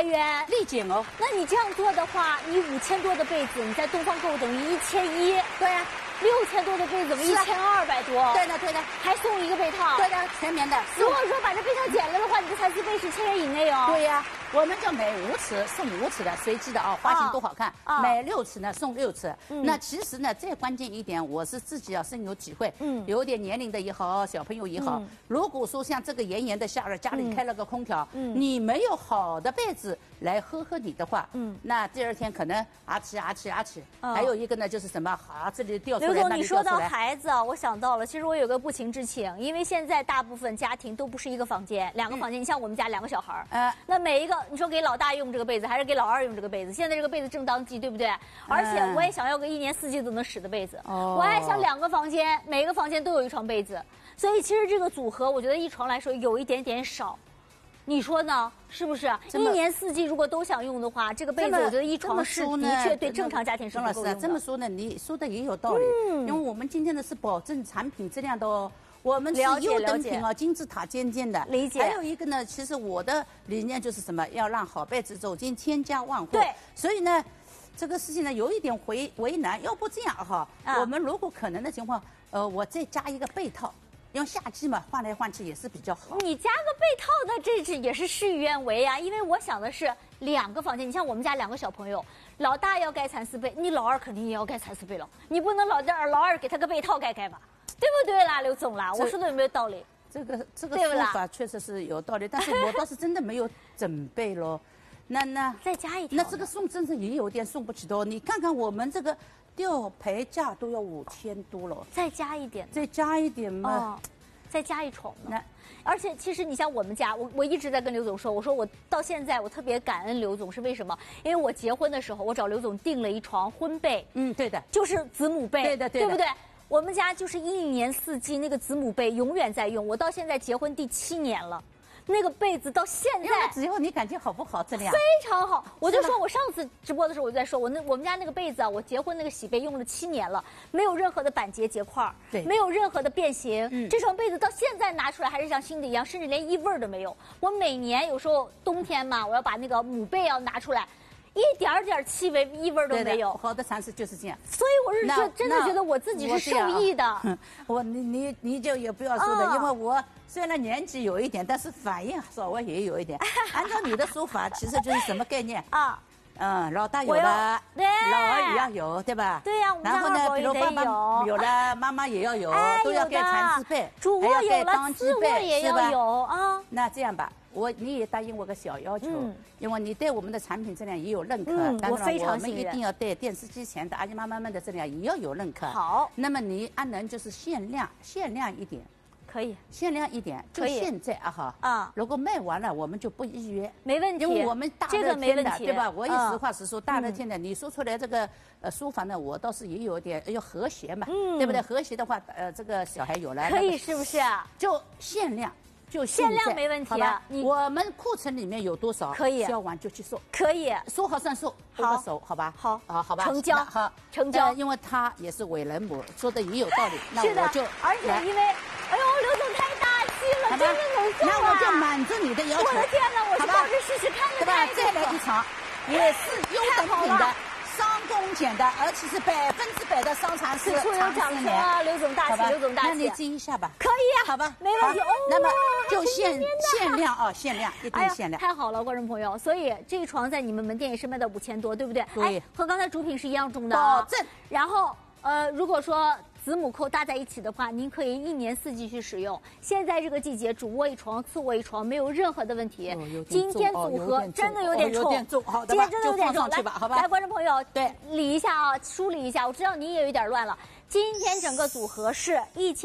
元， 立减哦。 那你这样做的话，你5000多的被子，你在东方购等于1100， 对呀、 6000多的被子，我们1200多。 对的，对的， 还送一个被套。 对的，全棉的。 如果说把这被套减了的话，你的蚕丝被是1000元以内哦。 对呀、我们就每5尺送5尺的，随机的啊，花型多好看。每6尺呢送6尺。那其实呢，最关键一点，我是自己要深有体会。有点年龄的也好，小朋友也好，如果说像这个炎炎的夏日，家里开了个空调，你没有好的被子来呵你的话，那第2天可能啊起。还有一个呢，就是什么这里掉出来， 刘总， 那里你说到掉出来。 孩子啊，我想到了，其实我有个不情之请，因为现在大部分家庭都不是一个房间，2个房间。你像我们家2个小孩儿，那每一个你说给老大用这个被子，还是给老二用这个被子？现在这个被子正当季，对不对？而且我也想要个1年4季都能使的被子，我还想2个房间，每个房间都有一床被子，所以其实这个组合，我觉得一床来说有一点点少。你说呢？是不是？1年4季如果都想用的话，这个被子我觉得一床是的确对正常家庭是不够用的。 这么说呢，你说的也有道理。因为我们今天的是保证产品质量的哦。我们是优等品哦，金字塔尖尖的。 理解。 还有一个呢，其实我的理念就是什么？要让好被子走进千家万户。 对。 所以呢，这个事情呢有一点为难。要不这样哈，我们如果可能的情况，我再加一个被套。因为夏季嘛，换来换去也是比较好。 你加个被套的，这也是事与愿违啊。因为我想的是2个房间，你像我们家2个小朋友，老大要盖蚕丝被，你老二肯定也要盖蚕丝被了，你不能老二给他个被套盖吧，对不对啦，刘总啦？我说的有没有道理？ 这个说法确实是有道理，但是我倒是真的没有准备咯。那再加一条， 那这个送真是也有点送不起的哦。你看看我们这个吊陪架都要5000多了， 再加一点， 再加一点嘛， 再加一床呢。而且其实你像我们家，我一直在跟刘总说，我说我到现在我特别感恩刘总，是为什么？因为我结婚的时候，我找刘总订了一床婚被， 对的， 就是子母被， 对的， 对不对？我们家就是1年4季那个子母被永远在用，我到现在结婚第7年了。那个被子到现在， 只要你感觉好不好，质量非常好。我就说我上次直播的时候，我就在说我们家那个被子啊，我结婚那个喜被用了7年了，没有任何的板结结块， 对， 没有任何的变形。这床被子到现在拿出来还是像新的一样，甚至连异味都没有。我每年有时候冬天嘛，我要把那个母被要拿出来。一点气味、异味都没有。 好的蚕丝就是这样。 所以我是真的觉得我自己是受益的。 你就也不要说的，因为我虽然年纪有一点，但是反应稍微也有一点。按照你的说法，其实就是什么概念啊？老大有了， 对， 老二也要有，对吧？ 对呀，我们然后呢，比如爸爸有了，妈妈也要有，都要盖蚕丝被， 主卧有了，次卧也要有啊。 那这样吧。你也答应我个小要求，因为你对我们的产品质量也有认可， 我非常我们一定要对电视机前的阿姨妈妈们的质量也要有认可。 好， 那么你安能就是限量一点， 可以限量一点，就现在如果卖完了，我们就不预约， 没问题， 因为我们大热天的，对吧？我也实话实说，大热天的，你说出来这个书房呢，我倒是也有点要和谐嘛，对不对？和谐的话，这个小孩有了， 可以是不是？ 就限量。就限量没问题啊！ 我们库存里面有多少， 可以销完就去送， 可以说好算数，握个手，好吧？ 好， 好吧， 成交， 好， 成交。 因为他也是伟人母，说的也有道理，那我就， 而且因为，哎呦，刘总太大气了，真的能送啊！ 那我就满足你的要求。 我的天哪，我去抱着试试看的， 对吧？再来一场，也是优等品的。商工检的，而且是100%的商蚕丝， 此处有掌声啊！刘总大气，刘总大气。 那你记一下吧。 可以啊， 好吧， 没问题。 那么就限量啊，限量，一定限量。 太好了，观众朋友，所以这一床在你们门店也是卖到5000多，对不对？ 对。 和刚才主品是一样重的， 保证。 然后如果说子母扣搭在一起的话，您可以1年4季去使用。现在这个季节，主卧一床，次卧一床，没有任何的问题。今天组合真的有点重，今天真的有点重。来，观众朋友， 对， 理一下啊，梳理一下。我知道你也有点乱了。今天整个组合是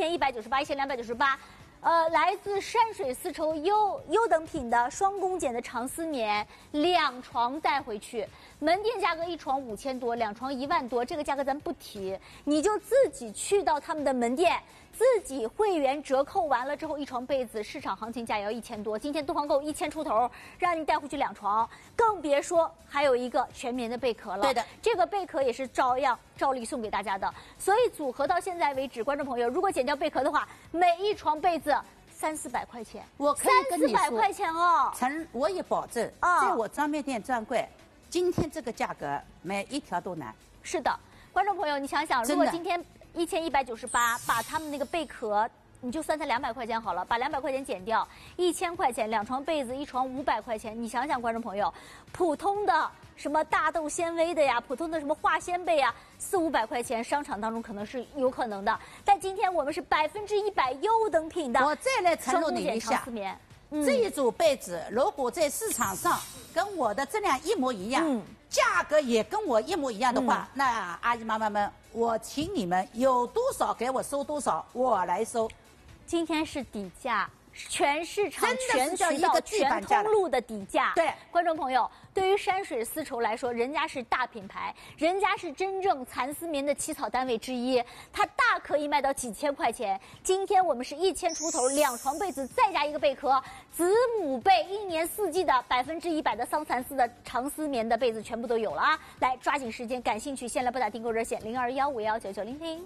1198，1298。来自山水丝绸优等品的双工检的长丝棉，2床带回去，门店价格1床5000多，2床1万多，这个价格咱不提，你就自己去到他们的门店，自己会员折扣完了之后，一床被子市场行情价也要1000多，今天东方购1000出头，让你带回去2床，更别说还有一个全棉的贝壳了。 对的， 这个贝壳也是照例送给大家的，所以组合到现在为止，观众朋友如果减掉贝壳的话，每一床被子 300-400块钱。 我可以跟你说 300-400块钱哦。 我也保证，在我专卖店专柜，今天这个价格每一条都难。 是的，观众朋友，你想想，如果今天1198，把他们那个贝壳。你就算它200块钱好了，把200块钱减掉，1000块钱2床被子，1床500块钱。你想想，观众朋友，普通的什么大豆纤维的呀，普通的什么化纤被呀，400-500块钱，商场当中可能是有可能的。但今天我们是100%优等品的。 我再来承诺你一下，这一组被子如果在市场上跟我的质量一模一样，价格也跟我一模一样的话，那阿姨妈妈们，我请你们有多少给我收多少，我来收。 今天是底价，全市场、全渠道、全通路的底价。 对， 观众朋友，对于山水丝绸来说，人家是大品牌，人家是真正蚕丝棉的起草单位之一，它大可以卖到几千块钱。今天我们是1000出头，2床被子再加一个贝壳，子母被，1年4季的100%的桑蚕丝的长丝棉的被子全部都有了啊！来，抓紧时间，感兴趣先来拨打订购热线0215119900。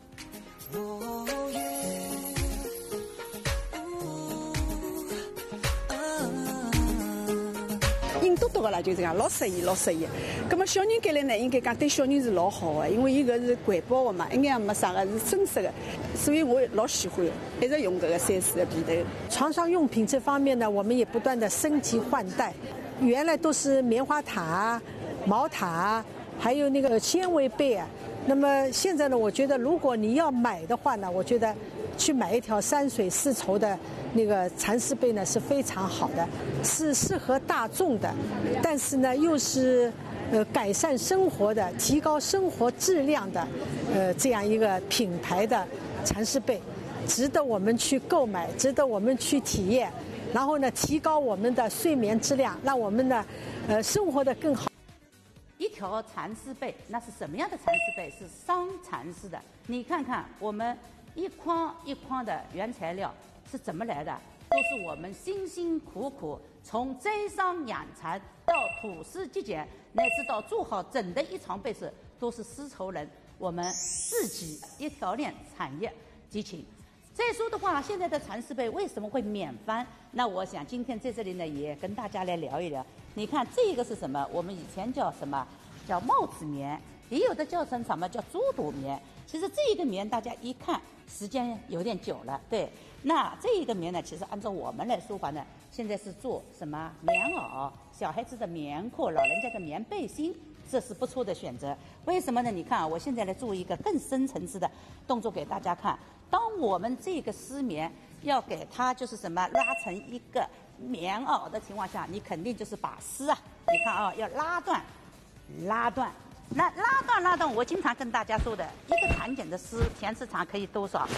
人多多个啦，就这样，老适意，老适意。那么小人过来呢，应该讲对小人是老好的，因为伊个是环保的嘛，一眼也没啥个，是真实的，所以我老喜欢，一直用这个3C的皮头。床上用品这方面呢，我们也不断的升级换代，原来都是棉花毯、毛毯，还有那个纤维被啊。那么现在呢，我觉得如果你要买的话呢，我觉得去买一条山水丝绸的那个蚕丝被呢是非常好的，是适合大众的，但是呢又是改善生活的、提高生活质量的这样一个品牌的蚕丝被，值得我们去购买，值得我们去体验，然后呢提高我们的睡眠质量，让我们的生活的更好。 一条蚕丝被，那是什么样的蚕丝被？是桑蚕丝的。你看看我们一筐一筐的原材料是怎么来的？都是我们辛辛苦苦从摘桑养蚕到吐丝极简，乃至到做好整的一床被子，都是丝绸人我们自己一条链产业激情。再说的话，现在的蚕丝被为什么会免翻？那我想今天在这里呢，也跟大家来聊一聊。你看这个是什么？我们以前叫什么？叫帽子棉，也有的叫成什么叫猪肚棉。其实这个棉大家一看时间有点久了，对。那这个棉呢，其实按照我们来说法呢，现在是做什么棉袄、小孩子的棉裤、老人家的棉背心，这是不错的选择。为什么呢？你看啊，我现在来做一个更深层次的动作给大家看。当我们这个丝棉要给它就是什么拉成一个棉袄的情况下，你肯定就是把丝啊，你看啊，要拉断。那拉断，我经常跟大家说的，一个产检的丝填丝长可以多少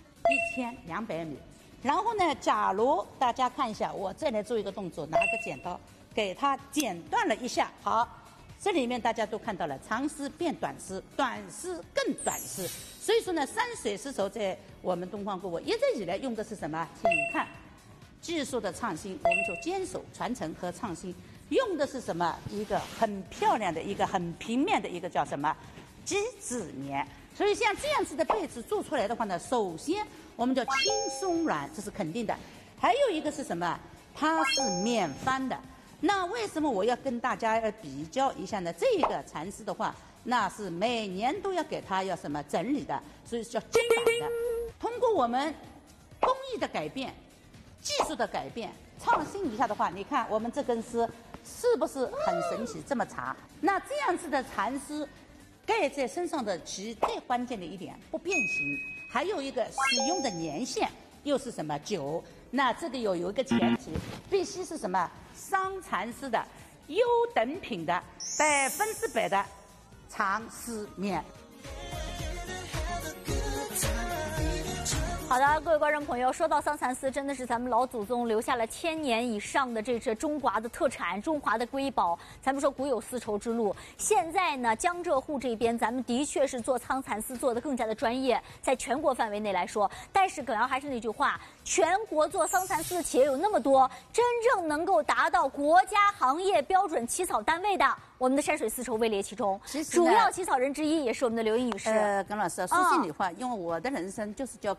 ？1200米。然后呢，假如大家看一下，我再来做一个动作，拿个剪刀给它剪断了一下，好，这里面大家都看到了，长丝变短丝，短丝更短丝。所以说呢，山水丝绸在我们东方购物一直以来用的是什么？请看技术的创新，我们说坚守传承和创新，用的是什么？一个很漂亮的一个很平面的一个叫什么机织棉。所以像这样子的被子做出来的话呢，首先我们叫轻松软，这是肯定的。还有一个是什么？它是免翻的。那为什么我要跟大家比较一下呢？这个蚕丝的话，那是每年都要给它要什么整理的，所以叫精改的。通过我们工艺的改变、技术的改变、创新一下的话，你看我们这根丝是不是很神奇？这么长，那这样子的蚕丝盖在身上的其最关键的一点不变形，还有一个使用的年限又是什么久？那这个有一个前提，必须是什么桑蚕丝的优等品的100%的长丝棉。 好的，各位观众朋友，说到桑蚕丝，真的是咱们老祖宗留下了1000年以上的这中华的特产、中华的瑰宝。咱们说古有丝绸之路，现在呢，江浙沪这边咱们的确是做桑蚕丝做得更加的专业，在全国范围内来说。但是葛阳还是那句话，全国做桑蚕丝的企业有那么多，真正能够达到国家行业标准起草单位的，我们的山水丝绸位列其中。主要起草人之一也是我们的刘英女士。 耿老师，说心里话，因为我的人生就是交给这个产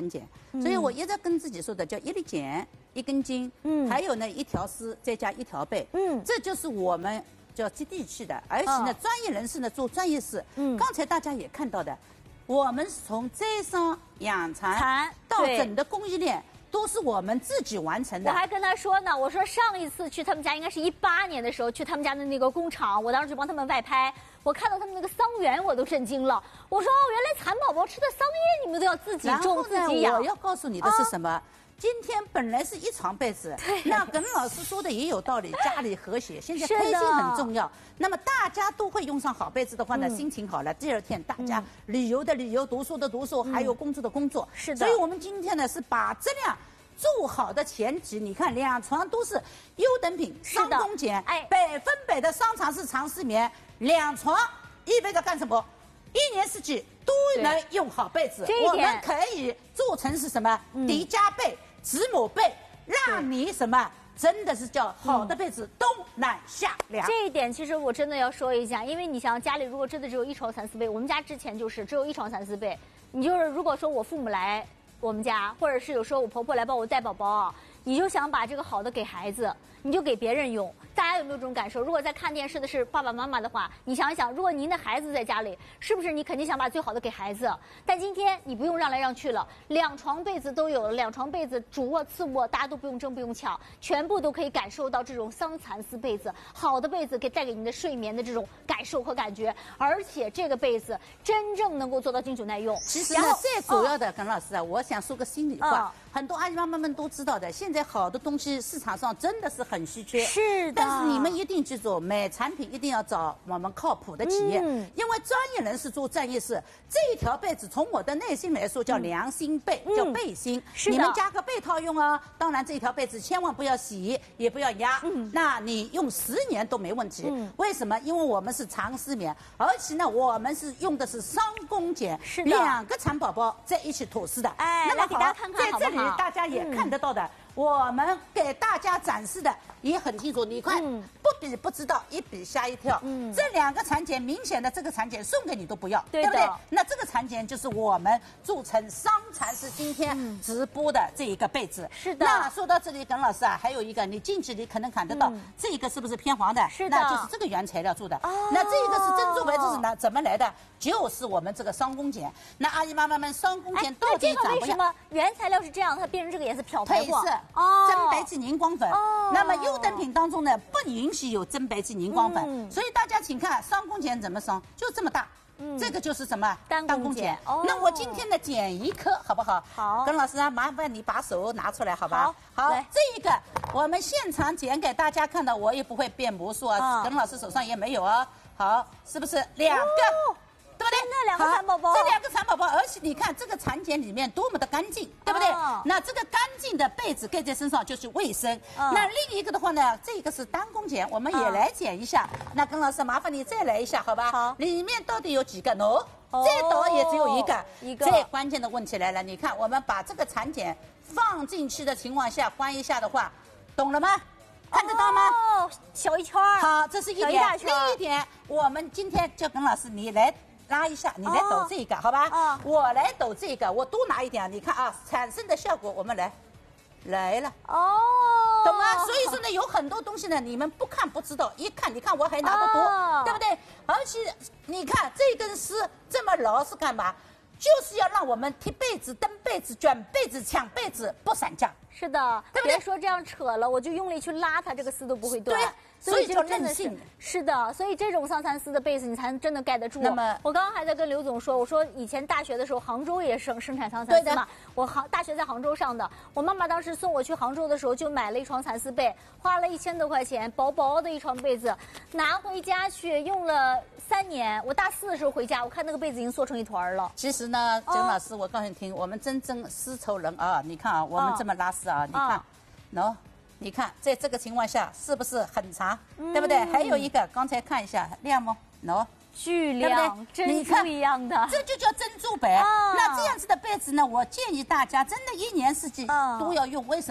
产检，所以我一直跟自己说的叫一粒碱一根筋，还有呢一条丝再加一条背，这就是我们叫接地气的，而且呢专业人士呢做专业事，刚才大家也看到的，我们从摘桑养蚕到整个供应链。都是我们自己完成的。 我还跟他说呢，我说上一次去他们家应该是18年的时候去他们家的那个工厂，我当时就帮他们外拍，我看到他们那个桑园我都震惊了。我说哦，原来蚕宝宝吃的桑叶你们都要自己种自己养。 我要告诉你的是什么？今天本来是一床被子，那耿老师说的也有道理，家里和谐，现在开心很重要。那么大家都会用上好被子的话呢，心情好了，第二天大家旅游的旅游，读书的读书，还有工作的工作。 是的。 所以我们今天呢是把质量做好的前提，你看2床都是优等品，桑公碱，100%的商场是长丝棉，2床意味着干什么？1年4季都能用好被子，我们可以做成是什么？迪迦被、子母被，让你什么？真的是叫好的被子冬暖夏凉。 这一点其实我真的要说一下，因为你想家里如果真的只有1床3、4被，我们家之前就是只有1床3、4被，你就是如果说我父母来我们家，或者是有时候我婆婆来帮我带宝宝，你就想把这个好的给孩子，你就给别人用。大家有没有这种感受？如果在看电视的是爸爸妈妈的话，你想一想，如果您的孩子在家里，是不是你肯定想把最好的给孩子？但今天你不用让来让去了，2床被子都有了，2床被子主卧次卧大家都不用争不用抢，全部都可以感受到这种桑蚕丝被子，好的被子给带给您的睡眠的这种感受和感觉，而且这个被子真正能够做到经久耐用。 其实呢，最主要的耿老师啊，我想说个心里话，很多阿姨妈妈们都知道的，现在好的东西市场上真的是很稀缺。 是的。 但是你们一定记住，买产品一定要找我们靠谱的企业，因为专业人士做专业事。这一条被子从我的内心来说叫良心被，叫背心。你们加个被套用啊。当然这条被子千万不要洗，也不要压，那你用10年都没问题。为什么？因为我们是长丝棉，而且呢，我们是用的是桑公碱，2个蚕宝宝在一起吐丝的。 哎，那么给大家看看好不好？ 在这里大家也看得到的。我们给大家展示的也很清楚，你看，不比不知道，一比吓一跳。这2个产检，明显的这个产检送给你都不要，对不对？那这个产检就是我们做成桑蚕丝今天直播的这一个被子。 是的。 那说到这里，耿老师啊，还有一个，你近距离可能看得到，这个是不是偏黄的？ 是的。 那就是这个原材料做的。那这个是珍珠白，这是哪怎么来的？就是我们这个桑公碱。那阿姨妈妈们，桑公碱到底长不样？ 为什么原材料是这样，它变成这个颜色漂白过？ 真白质凝光粉，那么优等品当中呢，不允许有真白质凝光粉，所以大家请看桑公碱怎么桑，就这么大，这个就是什么单公碱。 那我今天呢剪1颗，好不好？ 好。 耿老师啊，麻烦你把手拿出来，好吧？好，这一个我们现场剪给大家看的，我也不会变魔术啊，耿老师手上也没有啊。好，是不是2个？对不对？ 那2个蚕宝宝， 这2个蚕宝宝，而且你看这个产检里面多么的干净，对不对？那这个干净的被子盖在身上就是卫生。那另一个的话呢，这个是单公碱，我们也来剪一下。那耿老师，麻烦你再来一下，好吧？ 好。 里面到底有几个？这倒也只有1个。最关键的问题来了，你看我们把这个产检放进去的情况下关一下的话，懂了吗？看得到吗？ 小一圈。 好，这是一点。另一点，我们今天叫耿老师你来拉一下，你来抖这个，好吧？我来抖这个，我多拿一点，你看啊，产生的效果我们来了。懂吗？所以说呢，有很多东西呢，你们不看不知道，一看，你看我还拿得多，对不对？而且你看这根丝这么牢是干嘛？就是要让我们踢被子、蹬被子、卷被子、抢被子不散架。 是的，对不对？别说这样扯了，我就用力去拉它，这个丝都不会断。对。 所以就真的是的，所以这种桑蚕丝的被子你才能真的盖得住。那么我刚刚还在跟刘总说，我说以前大学的时候，杭州也生产桑蚕丝嘛。我大学在杭州上的，我妈妈当时送我去杭州的时候，就买了1床蚕丝被，花了1000多块钱，薄薄的1床被子，拿回家去用了3年。我大4的时候回家，我看那个被子已经缩成一团了。 其实呢，郑老师，我告诉你听，我们真正丝绸人啊，你看啊，我们这么拉丝啊，你看，你看，在这个情况下是不是很长，对不对？还有一个，刚才看一下亮吗？ 巨亮，珍珠一样的， 这就叫珍珠白。那这样子的被子呢，我建议大家真的1年4季都要用。为什么？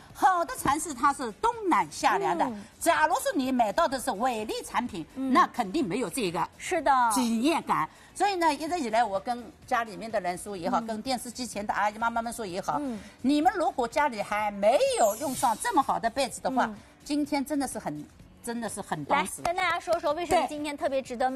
好的蚕丝它是冬暖夏凉的。假如说你买到的是伪劣产品，那肯定没有这个是的体验感。所以呢，一直以来我跟家里面的人说也好，跟电视机前的阿姨妈妈们说也好，你们如果家里还没有用上这么好的被子的话，今天真的是很当时。 来跟大家说说为什么今天特别值得买。